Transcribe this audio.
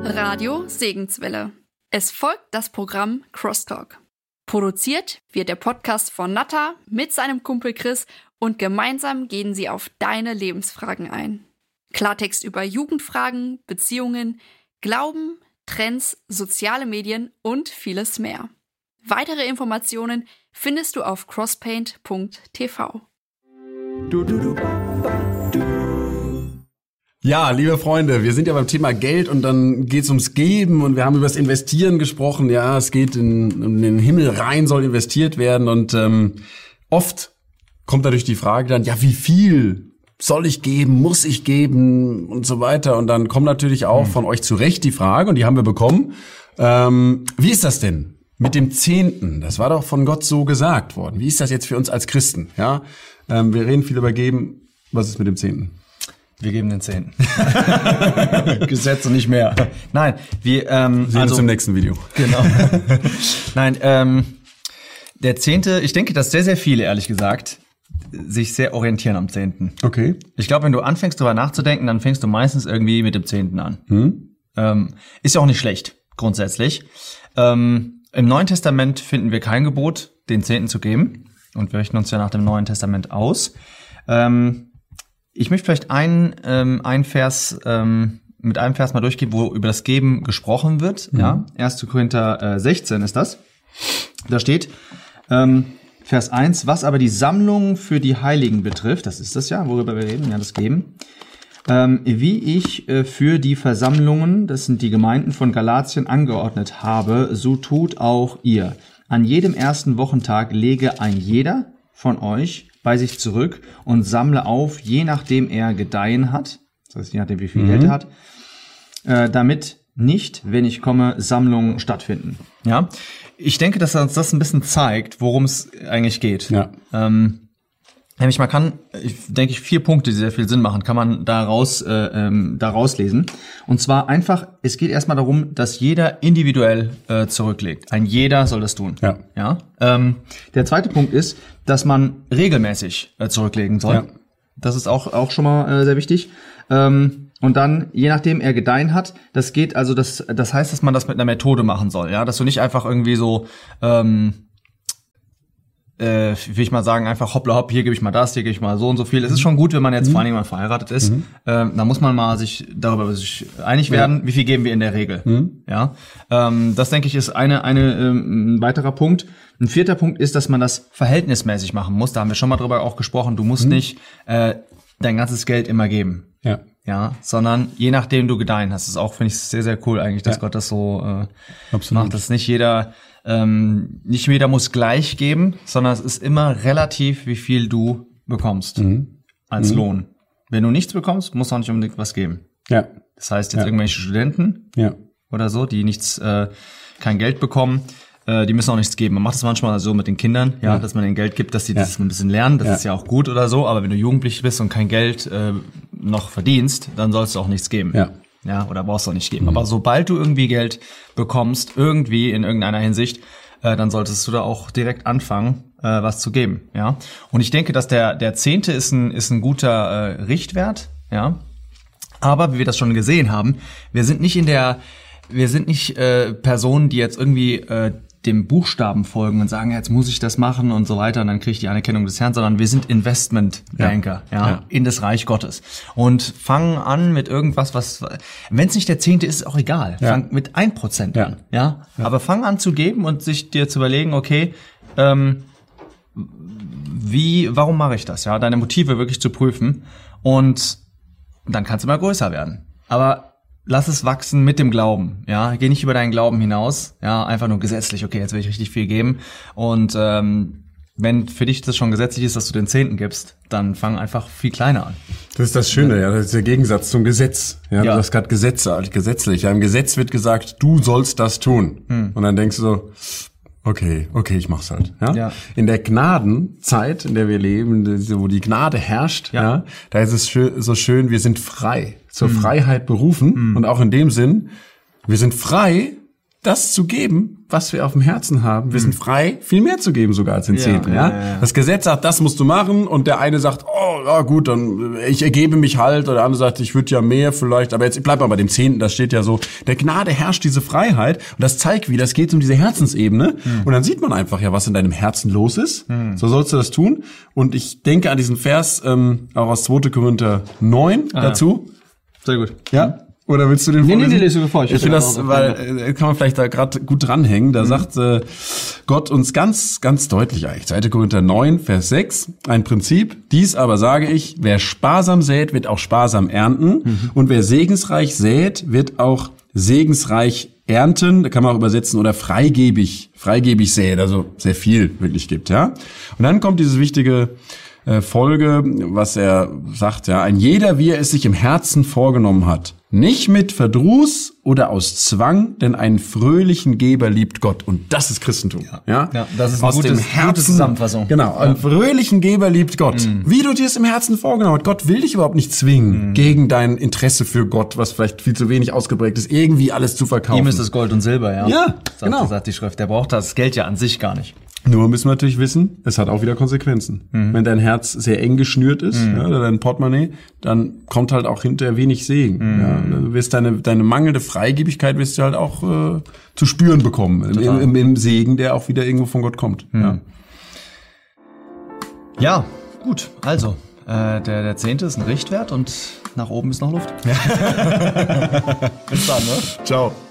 Radio Segenswelle. Es folgt das Programm Crosstalk. Produziert wird der Podcast von Natta mit seinem Kumpel Chris und gemeinsam gehen sie auf deine Lebensfragen ein. Klartext über Jugendfragen, Beziehungen, Glauben, Trends, soziale Medien und vieles mehr. Weitere Informationen findest du auf crosspaint.tv. Ja, liebe Freunde, wir sind ja beim Thema Geld und dann geht's ums Geben und wir haben über das Investieren gesprochen. Ja, es geht in den Himmel rein, soll investiert werden und oft kommt dadurch die Frage dann, ja, wie viel soll ich geben, muss ich geben und so weiter. Und dann kommt natürlich auch von euch zu Recht die Frage, und die haben wir bekommen, wie ist das denn mit dem Zehnten? Das war doch von Gott so gesagt worden. Wie ist das jetzt für uns als Christen? Ja, wir reden viel über Geben. Was ist mit dem Zehnten? Wir geben den Zehnten. Gesetz und nicht mehr. Nein, wir sehen uns im nächsten Video. Genau. Nein, der Zehnte, ich denke, dass sehr, sehr viele, ehrlich gesagt, sich sehr orientieren am Zehnten. Okay. Ich glaube, wenn du anfängst, darüber nachzudenken, dann fängst du meistens irgendwie mit dem Zehnten an. Ist ja auch nicht schlecht, grundsätzlich. Im Neuen Testament finden wir kein Gebot, den Zehnten zu geben. Und wir richten uns ja nach dem Neuen Testament aus. Ich möchte vielleicht mit einem Vers mal durchgehen, wo über das Geben gesprochen wird. Ja, 1. Korinther 16 ist das. Da steht, Vers 1, was aber die Sammlung für die Heiligen betrifft, das ist das ja, worüber wir reden, ja, das Geben, wie ich für die Versammlungen, das sind die Gemeinden von Galatien, angeordnet habe, so tut auch ihr. An jedem ersten Wochentag lege ein jeder von euch bei sich zurück und sammle auf, je nachdem er Gedeihen hat, das heißt, je nachdem wie viel Geld er hat, damit nicht, wenn ich komme, Sammlungen stattfinden. Ja, ich denke, dass uns das ein bisschen zeigt, worum es eigentlich geht. Ja. Nämlich man kann, denke ich, 4 Punkte, die sehr viel Sinn machen, kann man da rauslesen. Und zwar einfach, es geht erstmal darum, dass jeder individuell zurücklegt. Ein jeder soll das tun. Ja. Ja. Der zweite Punkt ist, dass man regelmäßig zurücklegen soll. Ja. Das ist auch schon mal sehr wichtig. Und dann, je nachdem er Gedeihen hat, das geht, also das heißt, dass man das mit einer Methode machen soll, ja, dass du nicht einfach irgendwie so, will ich mal sagen, einfach hoppla hopp, hier gebe ich mal das, hier gebe ich mal so und so viel. Es ist schon gut, wenn man jetzt vor allen Dingen mal verheiratet ist, da muss man mal sich darüber einig werden, wie viel geben wir in der Regel, ja. Das denke ich ist ein weiterer Punkt. Ein 4. Punkt ist, dass man das verhältnismäßig machen muss. Da haben wir schon mal drüber auch gesprochen. Du musst nicht dein ganzes Geld immer geben. Ja. Ja, sondern je nachdem du Gedeihen hast. Das ist auch, finde ich, sehr, sehr cool eigentlich, dass Gott das so macht, dass nicht jeder muss gleich geben, sondern es ist immer relativ, wie viel du bekommst als Lohn. Wenn du nichts bekommst, musst du auch nicht unbedingt was geben. Ja. Das heißt, jetzt irgendwelche Studenten oder so, die kein Geld bekommen, die müssen auch nichts geben. Man macht das manchmal so mit den Kindern, dass man ihnen Geld gibt, dass die das ein bisschen lernen. Das ist ja auch gut oder so. Aber wenn du jugendlich bist und kein Geld noch verdienst, dann sollst du auch nichts geben. Ja, oder brauchst du auch nicht geben. Aber sobald du irgendwie Geld bekommst, irgendwie in irgendeiner Hinsicht, dann solltest du da auch direkt anfangen, was zu geben. Ja. Und ich denke, dass der Zehnte ist ein guter Richtwert. Ja. Aber wie wir das schon gesehen haben, wir sind nicht Personen, die jetzt irgendwie dem Buchstaben folgen und sagen, jetzt muss ich das machen und so weiter und dann kriege ich die Anerkennung des Herrn, sondern wir sind Investmentbanker in das Reich Gottes und fangen an mit irgendwas, wenn es nicht der Zehnte ist, ist auch egal. Fang mit 1% an, aber fang an zu geben und sich dir zu überlegen, okay, warum mache ich das? Ja, deine Motive wirklich zu prüfen und dann kannst du mal größer werden. Aber lass es wachsen mit dem Glauben, ja. Geh nicht über deinen Glauben hinaus, ja, einfach nur gesetzlich, okay, jetzt will ich richtig viel geben. Und wenn für dich das schon gesetzlich ist, dass du den Zehnten gibst, dann fang einfach viel kleiner an. Das ist das Schöne, das ist der Gegensatz zum Gesetz. Ja, du hast gerade gesetzlich. Ja, im Gesetz wird gesagt, du sollst das tun. Und dann denkst du so, okay, ich mach's halt. Ja? In der Gnadenzeit, in der wir leben, wo die Gnade herrscht, da ist es so schön, wir sind frei, zur Freiheit berufen. Und auch in dem Sinn, wir sind frei, das zu geben, was wir auf dem Herzen haben. Wir sind frei, viel mehr zu geben sogar als den Zehnten. Ja. Das Gesetz sagt, das musst du machen und der eine sagt, oh, ja gut, dann ich ergebe mich halt, oder der andere sagt, ich würde ja mehr vielleicht, aber jetzt bleib mal bei dem Zehnten, das steht ja so, der Gnade herrscht diese Freiheit und das zeigt wieder, es geht um diese Herzensebene und dann sieht man einfach ja, was in deinem Herzen los ist. So sollst du das tun und ich denke an diesen Vers auch aus 2. Korinther 9 dazu. Sehr gut. Ja. Oder willst du den vorlesen? Nee, lese bevor. Ich will das, weil kann man vielleicht da gerade gut dranhängen. Da sagt Gott uns ganz, ganz deutlich eigentlich. 2. Korinther 9, Vers 6. Ein Prinzip. Dies aber sage ich, wer sparsam sät, wird auch sparsam ernten. Und wer segensreich sät, wird auch segensreich ernten. Da kann man auch übersetzen, oder freigebig sät, also sehr viel wirklich gibt, ja. Und dann kommt dieses wichtige Folge, was er sagt, ja, ein jeder, wie er es sich im Herzen vorgenommen hat, nicht mit Verdruß oder aus Zwang, denn einen fröhlichen Geber liebt Gott. Und das ist Christentum. Ja, das ist aus dem Herzen, gute Zusammenfassung. Genau, einen fröhlichen Geber liebt Gott. Wie du dir es im Herzen vorgenommen hast. Gott will dich überhaupt nicht zwingen, gegen dein Interesse für Gott, was vielleicht viel zu wenig ausgeprägt ist, irgendwie alles zu verkaufen. Ihm ist es Gold und Silber, ja. Ja, genau. Sagt die Schrift. Der braucht das Geld ja an sich gar nicht. Nur müssen wir natürlich wissen, es hat auch wieder Konsequenzen. Wenn dein Herz sehr eng geschnürt ist, oder dein Portemonnaie, dann kommt halt auch hinterher wenig Segen. Ja, du wirst deine mangelnde Freigebigkeit wirst du halt auch zu spüren bekommen. Im Segen, der auch wieder irgendwo von Gott kommt. Ja, gut. Also, der 10. ist ein Richtwert und nach oben ist noch Luft. Bis dann, ne? Ciao.